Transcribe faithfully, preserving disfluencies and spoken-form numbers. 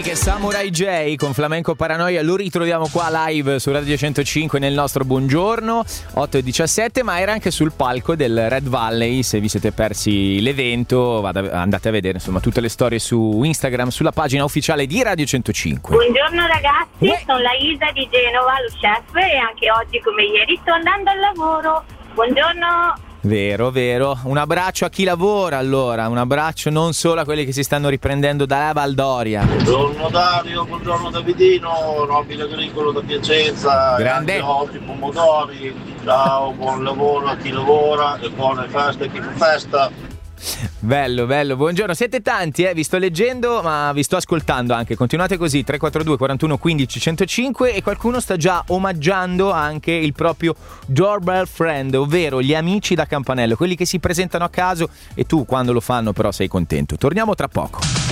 Che Samurai J con Flamenco Paranoia lo ritroviamo qua live su Radio centocinque nel nostro buongiorno otto e diciassette, ma era anche sul palco del Red Valley. Se vi siete persi l'evento vada, andate a vedere insomma tutte le storie su Instagram, sulla pagina ufficiale di Radio centocinque. Buongiorno ragazzi, Uè. sono la Isa di Genova, lo chef, e anche oggi come ieri sto andando al lavoro. Buongiorno. Vero, vero. Un abbraccio a chi lavora allora, un abbraccio non solo a quelli che si stanno riprendendo dalla Valdoria. Buongiorno Dario, buongiorno Davidino, nobile agricolo da Piacenza. Grande. Anche oggi pomodori. Ciao, buon lavoro a chi lavora e buone feste a chi fa festa. Bello, bello, buongiorno, siete tanti, eh? Vi sto leggendo ma vi sto ascoltando anche, continuate così, tre quattro due quarantuno quindici centocinque, e qualcuno sta già omaggiando anche il proprio doorbell friend, ovvero gli amici da campanello, quelli che si presentano a caso e tu quando lo fanno però sei contento. Torniamo tra poco.